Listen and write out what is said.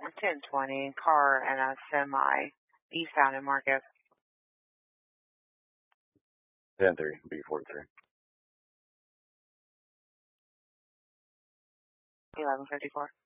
1020, car and a semi eastbound in Marcus. 10-3, B43. 1154.